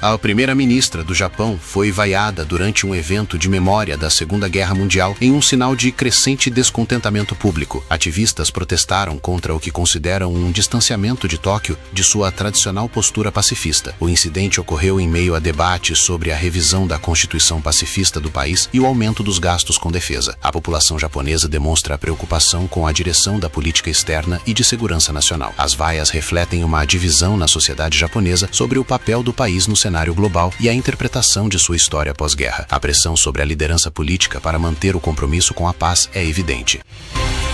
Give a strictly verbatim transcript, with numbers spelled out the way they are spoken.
A primeira-ministra do Japão foi vaiada durante um evento de memória da Segunda Guerra Mundial em um sinal de crescente descontentamento público. Ativistas protestaram contra o que consideram um distanciamento de Tóquio de sua tradicional postura pacifista. O incidente ocorreu em meio a debates sobre a revisão da Constituição pacifista do país e o aumento dos gastos com defesa. A população japonesa demonstra preocupação com a direção da política externa e de segurança nacional. As vaias refletem uma divisão na sociedade japonesa sobre o papel do país no cenário global e a interpretação de sua história pós-guerra. A pressão sobre a liderança política para manter o compromisso com a paz é evidente.